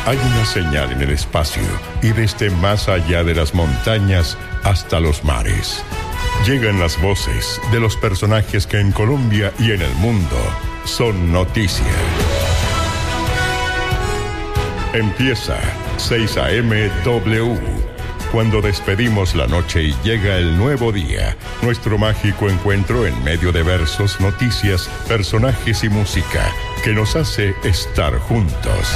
Hay una señal en el espacio y desde más allá de las montañas hasta los mares. Llegan las voces de los personajes que en Colombia y en el mundo son noticia. Empieza 6 a.m. W. Cuando despedimos la noche y llega el nuevo día, nuestro mágico encuentro en medio de versos, noticias, personajes y música que nos hace estar juntos.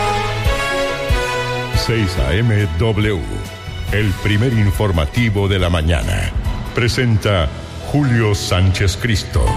6 a.m. W, el primer informativo de la mañana. Presenta Julio Sánchez Cristo.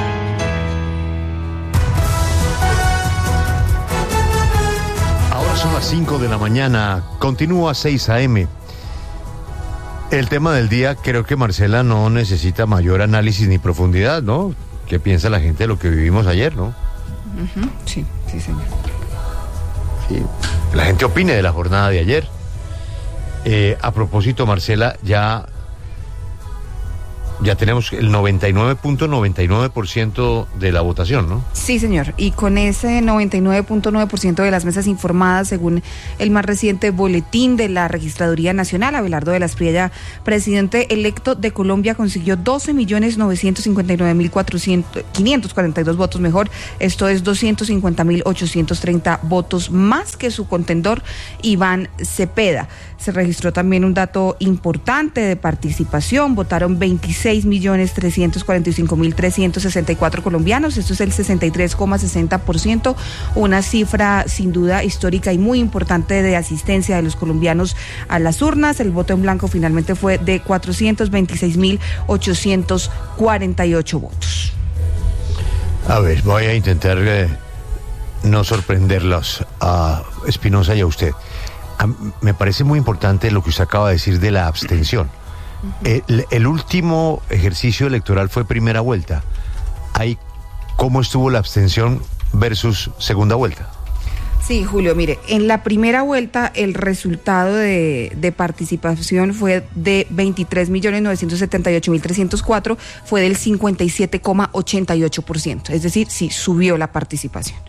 Ahora son las 5 de la mañana, continúa 6 a.m. El tema del día, creo que Marcela no necesita mayor análisis ni profundidad, ¿no? ¿Qué piensa la gente de lo que vivimos ayer, no? Sí, señor. Sí, la gente opine de la jornada de ayer. A propósito, Marcela, ya tenemos el 99.99% de la votación, ¿no? Sí, señor. Y con ese 99.9% de las mesas informadas, según el más reciente boletín de la Registraduría Nacional, Abelardo de la Espriella, presidente electo de Colombia, consiguió 12.959.542 votos mejor. Esto es 250.830 votos más que su contendor, Iván Cepeda. Se registró también un dato importante de participación. Votaron 26.345.364 colombianos. Esto es el 63,60%, una cifra sin duda histórica y muy importante de asistencia de los colombianos a las urnas. El voto en blanco finalmente fue de 426.848 votos. A ver, voy a intentar no sorprenderlos a Espinosa y a usted. Me parece muy importante lo que usted acaba de decir de la abstención. El último ejercicio electoral fue primera vuelta. ¿Cómo estuvo la abstención versus segunda vuelta? Sí, Julio, mire, en la primera vuelta el resultado de participación fue de 23.978.304, fue del 57,88%, es decir, sí, subió la participación.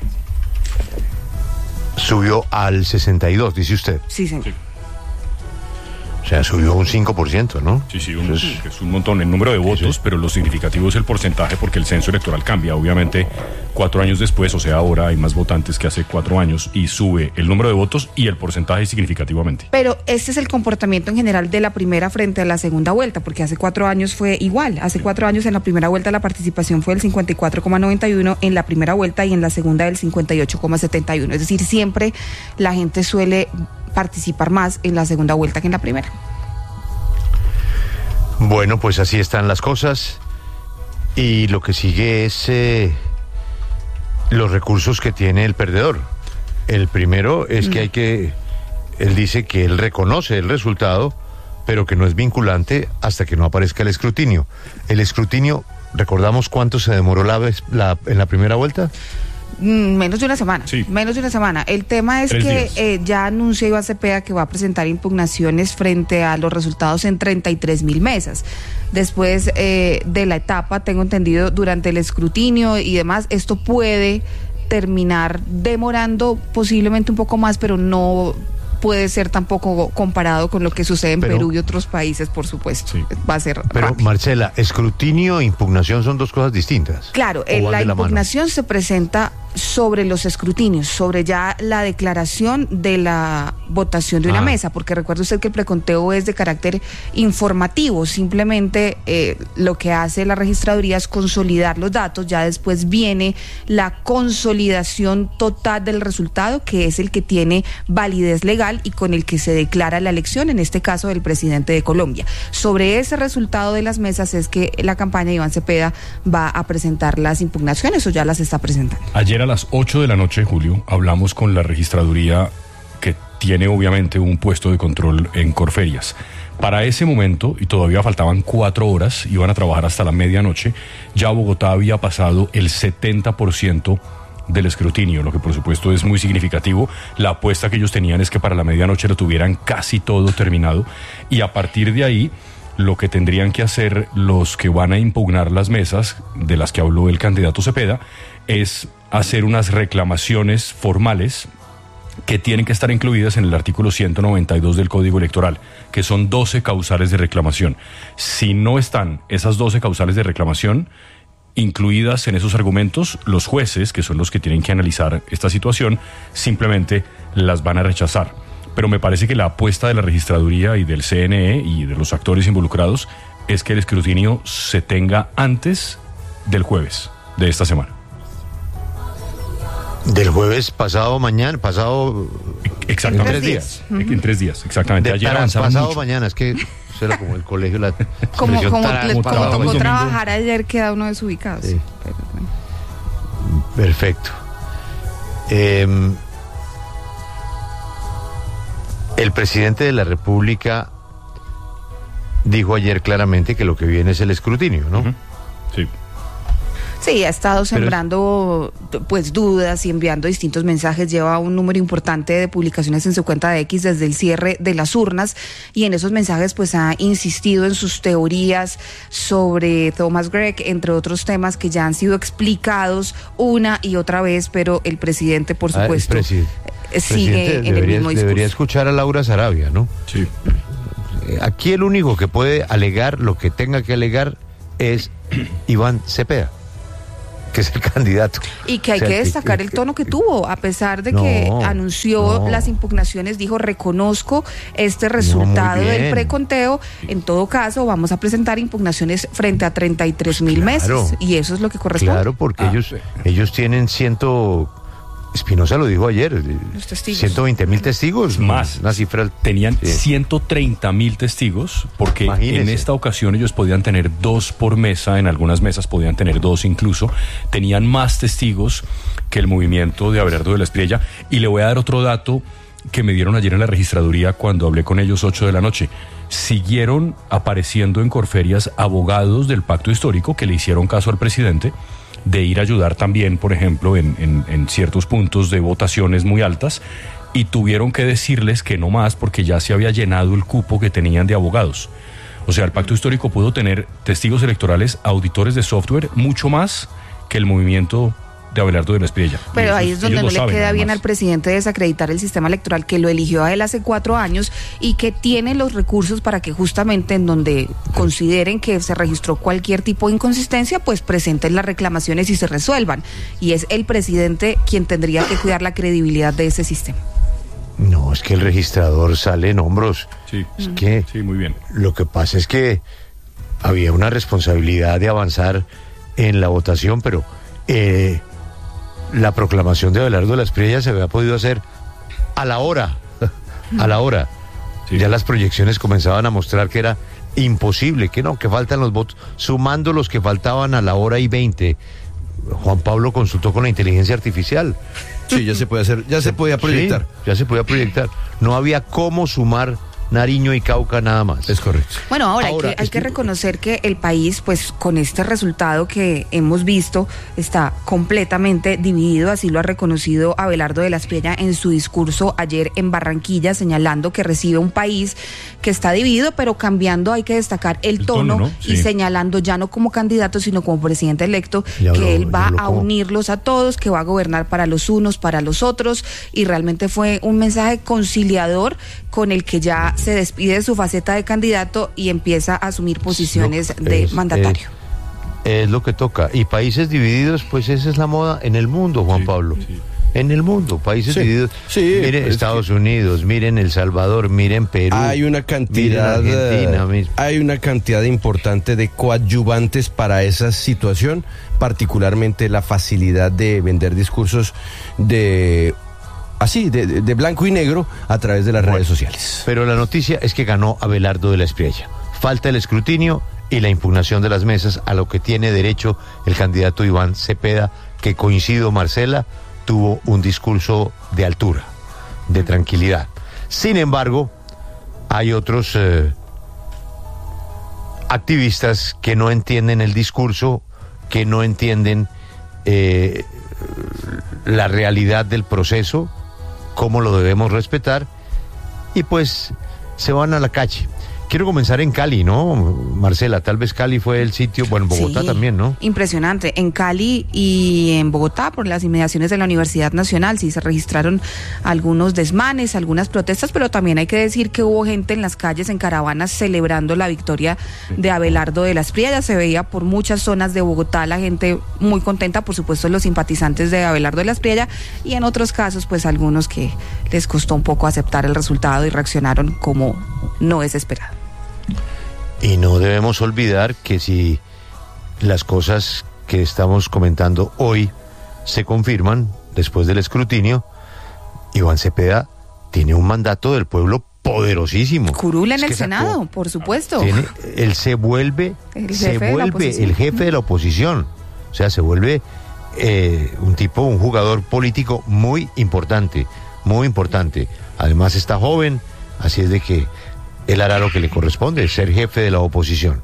Subió al 62, dice usted. Sí, señor. Sí. O sea, subió un 5%, ¿no? Sí, es un montón el número de votos, sí. Pero lo significativo es el porcentaje, porque el censo electoral cambia, obviamente, 4 años después, o sea, ahora hay más votantes que hace 4 años, y sube el número de votos y el porcentaje significativamente. Pero este es el comportamiento en general de la primera frente a la segunda vuelta, porque hace 4 años fue igual. Hace 4 años en la primera vuelta la participación fue del 54,91, en la primera vuelta, y en la segunda del 58,71. Es decir, siempre la gente suele participar más en la segunda vuelta que en la primera. Bueno, pues así están las cosas, y lo que sigue es los recursos que tiene el perdedor. El primero es que él dice que él reconoce el resultado, pero que no es vinculante hasta que no aparezca el escrutinio. El escrutinio, ¿recordamos cuánto se demoró en la primera vuelta? Menos de una semana. Sí. Menos de una semana. El tema es 3 que ya anunció Iván Cepeda que va a presentar impugnaciones frente a los resultados en 33.000 mesas. Después de la etapa, tengo entendido, durante el escrutinio y demás, esto puede terminar demorando posiblemente un poco más, pero no puede ser tampoco comparado con lo que sucede en Perú y otros países, por supuesto. Sí. Va a ser Pero, rápido. Marcela, escrutinio e impugnación son dos cosas distintas. Claro, la impugnación se presenta sobre los escrutinios, sobre ya la declaración de la votación de una mesa, porque recuerde usted que el preconteo es de carácter informativo, simplemente lo que hace la registraduría es consolidar los datos, ya después viene la consolidación total del resultado, que es el que tiene validez legal y con el que se declara la elección, en este caso del presidente de Colombia. Sobre ese resultado de las mesas es que la campaña de Iván Cepeda va a presentar las impugnaciones, o ya las está presentando. Ayer a las 8 de la noche, Julio, hablamos con la registraduría, que tiene obviamente un puesto de control en Corferias. Para ese momento, y todavía faltaban 4 horas, iban a trabajar hasta la medianoche, ya Bogotá había pasado el 70% del escrutinio, lo que por supuesto es muy significativo. La apuesta que ellos tenían es que para la medianoche lo tuvieran casi todo terminado, y a partir de ahí lo que tendrían que hacer los que van a impugnar las mesas, de las que habló el candidato Cepeda, es hacer unas reclamaciones formales que tienen que estar incluidas en el artículo 192 del Código Electoral, que son 12 causales de reclamación. Si no están esas 12 causales de reclamación incluidas en esos argumentos, los jueces, que son los que tienen que analizar esta situación, simplemente las van a rechazar. Pero me parece que la apuesta de la registraduría y del CNE y de los actores involucrados es que el escrutinio se tenga antes del jueves de esta semana. Del jueves pasado, Exactamente. En 3 días. En 3 días, exactamente. Ayer avanzaron pasado mucho. mañana, es que eso era como el colegio. Como trabajamos tocó domingo. trabajar ayer, queda uno desubicado. Sí. Pero bueno. Perfecto. El presidente de la República dijo ayer claramente que lo que viene es el escrutinio, ¿no? Sí. Sí, ha estado sembrando pues dudas y enviando distintos mensajes. Lleva un número importante de publicaciones en su cuenta de X desde el cierre de las urnas, y en esos mensajes pues ha insistido en sus teorías sobre Thomas Gregg, entre otros temas que ya han sido explicados una y otra vez, pero el presidente, por supuesto, sigue en el mismo discurso. Debería escuchar a Laura Sarabia, ¿no? Sí. Aquí el único que puede alegar lo que tenga que alegar es Iván Cepeda, que es el candidato. Y que hay que destacar el tono que tuvo, a pesar de que anunció las impugnaciones, dijo: reconozco este resultado del preconteo, en todo caso vamos a presentar impugnaciones frente a 33,000 mesas, y eso es lo que corresponde. Claro, porque ellos tienen Espinosa lo dijo ayer, 120,000 testigos. Más, una cifra. tenían 130,000 testigos, porque en esta ocasión ellos podían tener 2 por mesa, en algunas mesas podían tener 2 incluso. Tenían más testigos que el movimiento de Abelardo de la Espriella. Y le voy a dar otro dato que me dieron ayer en la registraduría cuando hablé con ellos 8 de la noche. Siguieron apareciendo en Corferias abogados del pacto histórico que le hicieron caso al presidente de ir a ayudar también, por ejemplo, en ciertos puntos de votaciones muy altas, y tuvieron que decirles que no más porque ya se había llenado el cupo que tenían de abogados. O sea, el pacto histórico pudo tener testigos electorales, auditores de software, mucho más que el movimiento de Abelardo de la Espriella. Pero ahí es donde no le queda bien al presidente desacreditar el sistema electoral, que lo eligió a él hace 4 años y que tiene los recursos para que justamente en donde consideren que se registró cualquier tipo de inconsistencia, pues presenten las reclamaciones y se resuelvan. Y es el presidente quien tendría que cuidar la credibilidad de ese sistema. No, es que el registrador sale en hombros. Sí, es que sí, muy bien. Lo que pasa es que había una responsabilidad de avanzar en la votación, pero la proclamación de Abelardo de la Espriella se había podido hacer a la hora. Sí. Ya las proyecciones comenzaban a mostrar que era imposible, que faltan los votos, sumando los que faltaban a la 1:20. Juan Pablo consultó con la inteligencia artificial. Sí, ya se puede hacer, ya se podía proyectar. Sí, ya se podía proyectar. No había cómo sumar Nariño y Cauca nada más. Es correcto. Bueno, ahora hay que reconocer que el país, pues con este resultado que hemos visto, está completamente dividido. Así lo ha reconocido Abelardo de la Espriella en su discurso ayer en Barranquilla, señalando que recibe un país que está dividido, pero cambiando, hay que destacar el tono, ¿no? Sí. Y señalando ya no como candidato, sino como presidente electo, que él va a unirlos a todos, que va a gobernar para los unos, para los otros, y realmente fue un mensaje conciliador con el que ya se despide de su faceta de candidato y empieza a asumir posiciones de mandatario. Es lo que toca. Y países divididos, pues esa es la moda en el mundo, Juan Pablo. Sí. En el mundo, países divididos. Sí, miren Estados Unidos, miren El Salvador, miren Perú. Hay una cantidad, Argentina, hay una cantidad importante de coadyuvantes para esa situación, particularmente la facilidad de vender discursos de blanco y negro a través de las redes sociales. Pero la noticia es que ganó Abelardo de la Espriella. Falta el escrutinio y la impugnación de las mesas, a lo que tiene derecho el candidato Iván Cepeda, que, coincido, Marcela, tuvo un discurso de altura, de tranquilidad. Sin embargo, hay otros activistas que no entienden el discurso, que no entienden la realidad del proceso, cómo lo debemos respetar, y pues se van a la calle. quiero comenzar en Cali, ¿no? Marcela, tal vez Cali fue el sitio, bueno, Bogotá también, ¿no? Impresionante. En Cali y en Bogotá, por las inmediaciones de la Universidad Nacional, sí se registraron algunos desmanes, algunas protestas, pero también hay que decir que hubo gente en las calles, en caravanas, celebrando la victoria de Abelardo de la Espriella. Se veía por muchas zonas de Bogotá la gente muy contenta, por supuesto los simpatizantes de Abelardo de la Espriella, y en otros casos, pues algunos que les costó un poco aceptar el resultado y reaccionaron como no es esperado. Y no debemos olvidar que si las cosas que estamos comentando hoy se confirman después del escrutinio, Iván Cepeda tiene un mandato del pueblo poderosísimo. Curula en el Senado, por supuesto. Él se vuelve el jefe de la oposición. O sea, se vuelve un jugador político muy importante, muy importante. Además está joven, así es de que él hará lo que le corresponde, ser jefe de la oposición.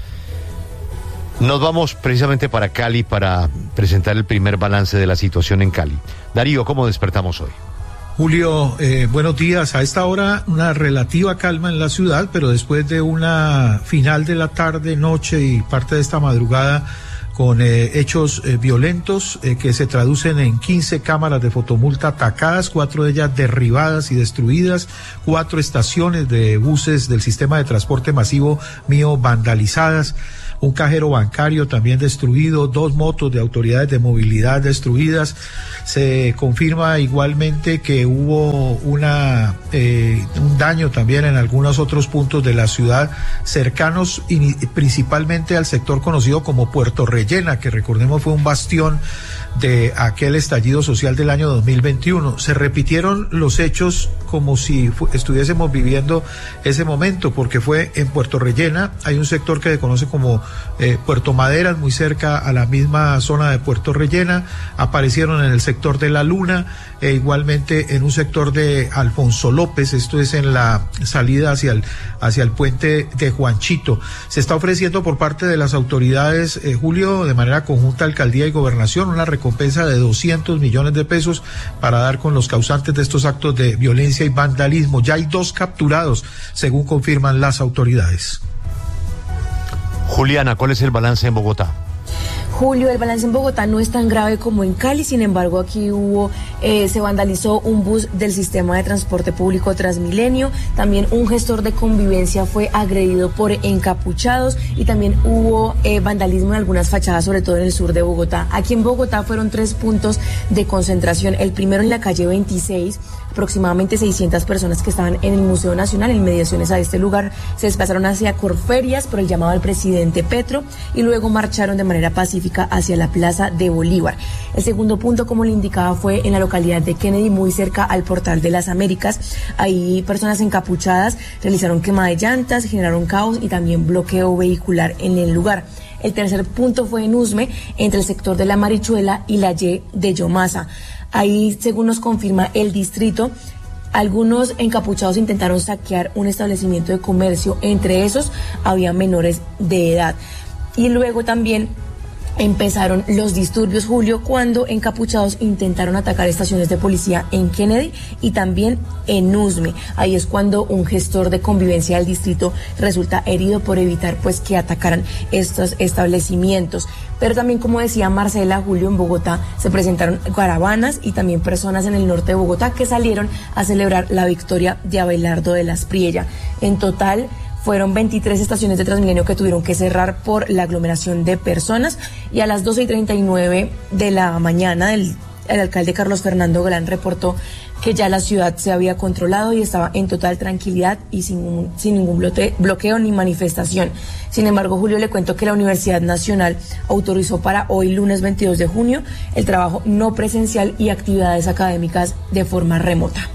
Nos vamos precisamente para Cali para presentar el primer balance de la situación en Cali. Darío, ¿cómo despertamos hoy? Julio, buenos días. A esta hora una relativa calma en la ciudad, pero después de una final de la tarde, noche y parte de esta madrugada con hechos violentos que se traducen en 15 cámaras de fotomulta atacadas, 4 de ellas derribadas y destruidas, 4 estaciones de buses del sistema de transporte masivo mío vandalizadas, un cajero bancario también destruido, 2 motos de autoridades de movilidad destruidas. Se confirma igualmente que hubo un daño también en algunos otros puntos de la ciudad cercanos principalmente al sector conocido como Puerto Rellena, que recordemos fue un bastión de aquel estallido social del año 2021. Se repitieron los hechos como si estuviésemos viviendo ese momento, porque fue en Puerto Rellena. Hay un sector que se conoce como Puerto Maderas, muy cerca a la misma zona de Puerto Rellena. Aparecieron en el sector de La Luna, e igualmente en un sector de Alfonso López, esto es en la salida hacia el puente de Juanchito. Se está ofreciendo por parte de las autoridades, Julio, de manera conjunta, Alcaldía y Gobernación, una recompensa de 200 millones de pesos para dar con los causantes de estos actos de violencia y vandalismo. Ya hay 2 capturados, según confirman las autoridades. Juliana, ¿cuál es el balance en Bogotá? Julio, el balance en Bogotá no es tan grave como en Cali, sin embargo aquí se vandalizó un bus del sistema de transporte público Transmilenio, también un gestor de convivencia fue agredido por encapuchados y también hubo vandalismo en algunas fachadas, sobre todo en el sur de Bogotá. Aquí en Bogotá fueron 3 puntos de concentración, el primero en la calle 26, aproximadamente 600 personas que estaban en el Museo Nacional, en mediaciones a este lugar, se desplazaron hacia Corferias por el llamado al presidente Petro y luego marcharon de manera pacífica hacia la Plaza de Bolívar. El segundo punto, como le indicaba, fue en la localidad de Kennedy, muy cerca al Portal de las Américas. Ahí personas encapuchadas realizaron quema de llantas, generaron caos y también bloqueo vehicular en el lugar. El tercer punto fue en Usme, entre el sector de La Marichuela y la Y de Yomasa. Ahí, según nos confirma el distrito, algunos encapuchados intentaron saquear un establecimiento de comercio, entre esos había menores de edad. Y luego también empezaron los disturbios, Julio, cuando encapuchados intentaron atacar estaciones de policía en Kennedy y también en Usme. Ahí es cuando un gestor de convivencia del distrito resulta herido por evitar pues que atacaran estos establecimientos. Pero también, como decía Marcela, Julio, en Bogotá se presentaron caravanas y también personas en el norte de Bogotá que salieron a celebrar la victoria de Abelardo de la Espriella. En total fueron 23 estaciones de Transmilenio que tuvieron que cerrar por la aglomeración de personas, y a las 12:39 de la mañana el alcalde Carlos Fernando Galán reportó que ya la ciudad se había controlado y estaba en total tranquilidad y sin ningún bloqueo ni manifestación. Sin embargo, Julio, le cuento que la Universidad Nacional autorizó para hoy, lunes 22 de junio, el trabajo no presencial y actividades académicas de forma remota.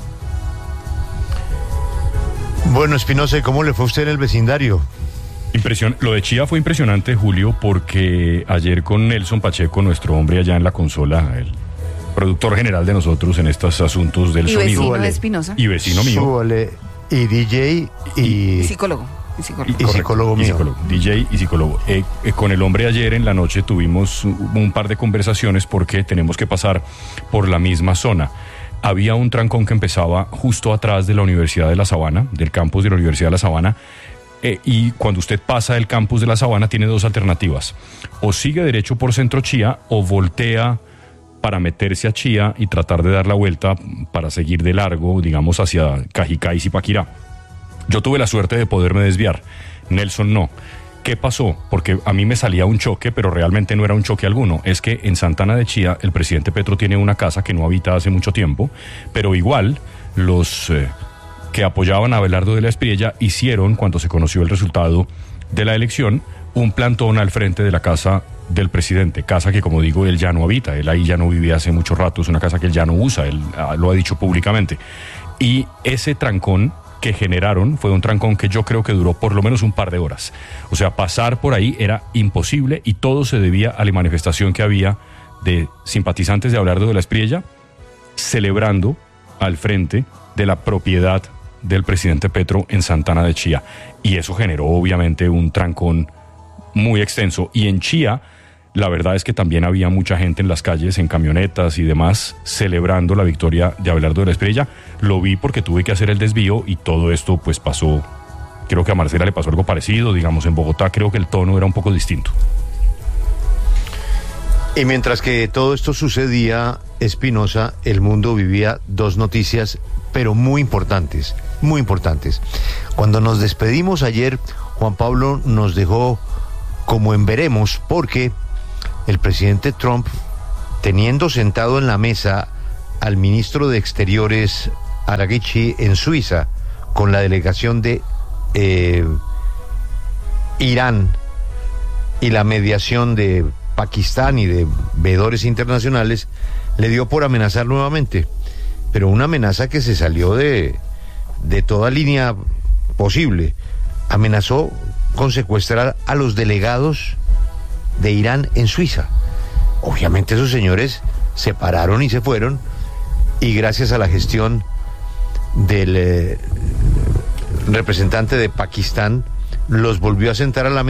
Bueno, Espinosa, ¿cómo le fue a usted en el vecindario? Lo de Chía fue impresionante, Julio, porque ayer con Nelson Pacheco, nuestro hombre allá en la consola, el productor general de nosotros en estos asuntos del sonido. Vecino de Espinosa. Y vecino mío. Súbale, y DJ y psicólogo. Y psicólogo mío. DJ y psicólogo. Con el hombre ayer en la noche tuvimos un par de conversaciones porque tenemos que pasar por la misma zona. Había un trancón que empezaba justo atrás de la Universidad de La Sabana, del campus de la Universidad de La Sabana, Y cuando usted pasa el campus de la Sabana tiene dos alternativas: o sigue derecho por Centro Chía o voltea para meterse a Chía y tratar de dar la vuelta para seguir de largo, digamos, hacia Cajicá y Zipaquirá. Yo tuve la suerte de poderme desviar, Nelson no. ¿Qué pasó? Porque a mí me salía un choque, pero realmente no era un choque alguno. Es que en Santana de Chía el presidente Petro tiene una casa que no habita hace mucho tiempo, pero igual los que apoyaban a Abelardo de la Espriella hicieron, cuando se conoció el resultado de la elección, un plantón al frente de la casa del presidente, casa que, como digo, él ya no habita, él ahí ya no vivía hace mucho rato, es una casa que él ya no usa, él lo ha dicho públicamente. Y ese trancón que generaron fue un trancón que yo creo que duró por lo menos un par de horas. O sea, pasar por ahí era imposible y todo se debía a la manifestación que había de simpatizantes de Abelardo de la Espriella celebrando al frente de la propiedad del presidente Petro en Santana de Chía. Y eso generó obviamente un trancón muy extenso. Y en Chía, la verdad es que también había mucha gente en las calles, en camionetas y demás, celebrando la victoria de Abelardo de la Espriella. Lo vi porque tuve que hacer el desvío y todo esto pues pasó. Creo que a Marcela le pasó algo parecido, digamos, en Bogotá creo que el tono era un poco distinto. Y mientras que todo esto sucedía, Espinosa, el mundo vivía dos noticias, pero muy importantes, muy importantes. Cuando nos despedimos ayer, Juan Pablo nos dejó como en veremos, porque el presidente Trump, teniendo sentado en la mesa al ministro de Exteriores Araghchi en Suiza, con la delegación de Irán y la mediación de Pakistán y de veedores internacionales, le dio por amenazar nuevamente, pero una amenaza que se salió de toda línea posible. Amenazó con secuestrar a los delegados de Irán en Suiza. Obviamente esos señores se pararon y se fueron, y gracias a la gestión del representante de Pakistán los volvió a sentar a la